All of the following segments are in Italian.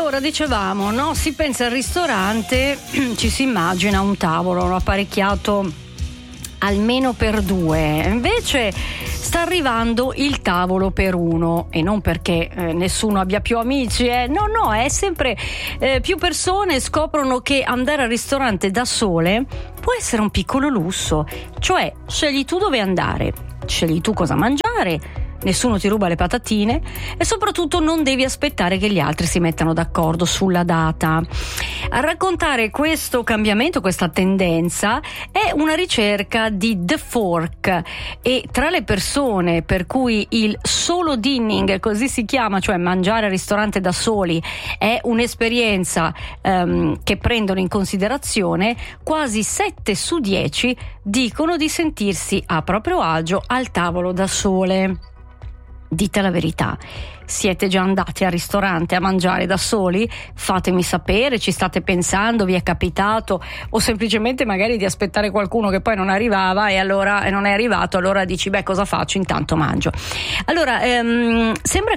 Allora, dicevamo, no? Si pensa al ristorante, ci si immagina un tavolo apparecchiato almeno per due, invece sta arrivando il tavolo per uno, e non perché nessuno abbia più amici, no, è sempre più persone scoprono che andare al ristorante da sole può essere un piccolo lusso, cioè scegli tu dove andare, scegli tu cosa mangiare, nessuno ti ruba le patatine e soprattutto non devi aspettare che gli altri si mettano d'accordo sulla data. A raccontare questo cambiamento, questa tendenza, è una ricerca di The Fork, e tra le persone per cui il solo dining, così si chiama, cioè mangiare al ristorante da soli, è un'esperienza che prendono in considerazione, quasi 7 su 10 dicono di sentirsi a proprio agio al tavolo da sole. Dite la verità, siete già andati al ristorante a mangiare da soli? Fatemi sapere, ci state pensando, vi è capitato, o semplicemente magari di aspettare qualcuno che poi non arrivava e non è arrivato, allora dici beh, cosa faccio, intanto mangio. Allora sembra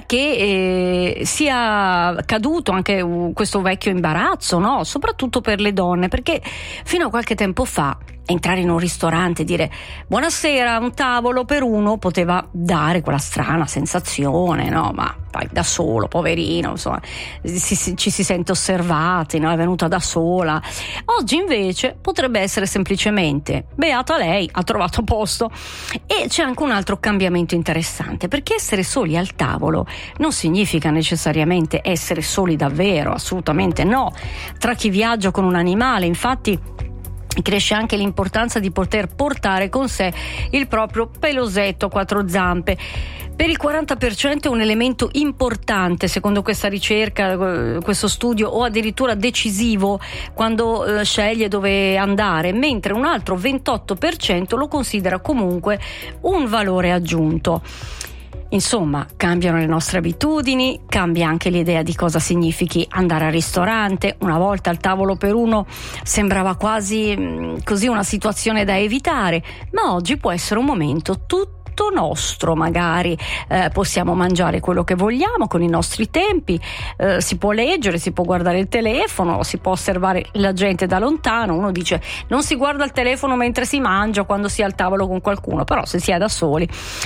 che sia caduto anche questo vecchio imbarazzo, no? Soprattutto per le donne, perché fino a qualche tempo fa entrare in un ristorante e dire buonasera, un tavolo per uno poteva dare quella strana sensazione, no? Ma poi da solo, poverino, insomma, ci si sente osservati, no? È venuta da sola. Oggi invece potrebbe essere semplicemente beata lei, ha trovato posto. E c'è anche un altro cambiamento interessante, perché essere soli al tavolo non significa necessariamente essere soli davvero, assolutamente no. Tra chi viaggia con un animale, infatti, cresce anche l'importanza di poter portare con sé il proprio pelosetto a 4 zampe. Per il 40% è un elemento importante, secondo questa ricerca, questo studio, o addirittura decisivo quando sceglie dove andare, mentre un altro 28% lo considera comunque un valore aggiunto. Insomma, cambiano le nostre abitudini, cambia anche l'idea di cosa significhi andare al ristorante. Una volta al tavolo per uno sembrava quasi così una situazione da evitare, ma oggi può essere un momento tutto nostro, magari possiamo mangiare quello che vogliamo con i nostri tempi, si può leggere, si può guardare il telefono, si può osservare la gente da lontano. Uno dice non si guarda il telefono mentre si mangia quando si è al tavolo con qualcuno, però se si è da soli,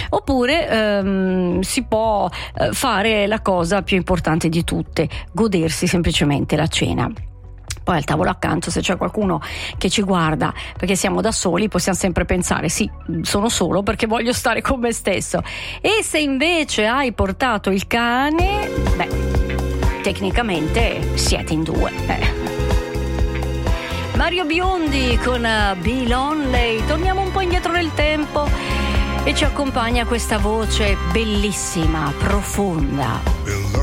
oppure si può fare la cosa più importante di tutte, godersi semplicemente la cena. Poi al tavolo accanto, se c'è qualcuno che ci guarda perché siamo da soli, possiamo sempre pensare sì, sono solo perché voglio stare con me stesso. E se invece hai portato il cane, beh, tecnicamente siete in 2. Mario Biondi con Be Lonely. Torniamo un po' indietro nel tempo e ci accompagna questa voce bellissima, profonda.